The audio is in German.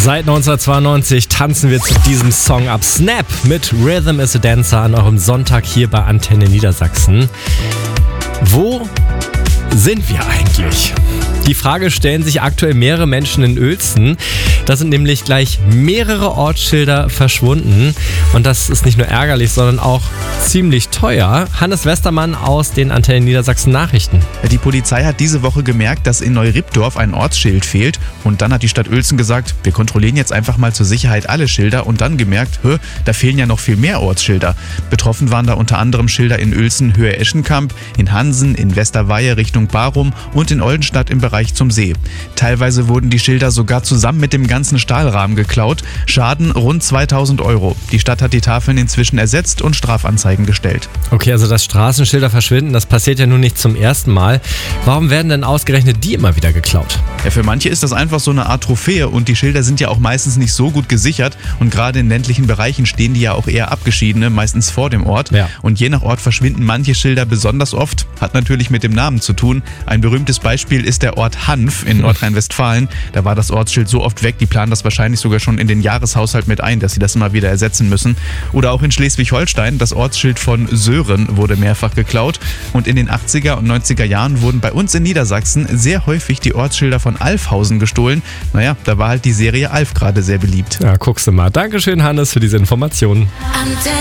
Seit 1992 tanzen wir zu diesem Song ab. Snap mit Rhythm is a Dancer an eurem Sonntag hier bei Antenne Niedersachsen. Wo sind wir eigentlich? Die Frage stellen sich aktuell mehrere Menschen in Uelzen. Da sind nämlich gleich mehrere Ortsschilder verschwunden. Und das ist nicht nur ärgerlich, sondern auch ziemlich teuer. Hannes Westermann aus den Antenne Niedersachsen Nachrichten. Die Polizei hat diese Woche gemerkt, dass in Neurippdorf ein Ortsschild fehlt. Und dann hat die Stadt Uelzen gesagt, wir kontrollieren jetzt einfach mal zur Sicherheit alle Schilder. Und dann gemerkt, da fehlen ja noch viel mehr Ortsschilder. Betroffen waren da unter anderem Schilder in Uelzen Höhe Eschenkamp, in Hansen, in Westerweihe Richtung Barum und in Oldenstadt im Bereich zum See. Teilweise wurden die Schilder sogar zusammen mit dem ganzen Stahlrahmen geklaut. Schaden rund 2.000 €. Die Stadt hat die Tafeln inzwischen ersetzt und Strafanzeigen gestellt. Okay, also dass Straßenschilder verschwinden, das passiert ja nun nicht zum ersten Mal. Warum werden denn ausgerechnet die immer wieder geklaut? Ja, für manche ist das einfach so eine Art Trophäe und die Schilder sind ja auch meistens nicht so gut gesichert und gerade in ländlichen Bereichen stehen die ja auch eher abgeschiedene, meistens vor dem Ort. Ja. Und je nach Ort verschwinden manche Schilder besonders oft, hat natürlich mit dem Namen zu tun. Ein berühmtes Beispiel ist der Ort Hanf in Nordrhein-Westfalen. Da war das Ortsschild so oft weg, die planen das wahrscheinlich sogar schon in den Jahreshaushalt mit ein, dass sie das immer wieder ersetzen müssen. Oder auch in Schleswig-Holstein, das Ortsschild von Söhren wurde mehrfach geklaut. Und in den 80er und 90er Jahren wurden bei uns in Niedersachsen sehr häufig die Ortsschilder von Alfhausen gestohlen. Naja, da war halt die Serie Alf gerade sehr beliebt. Ja, guckst du mal. Dankeschön, Hannes, für diese Informationen.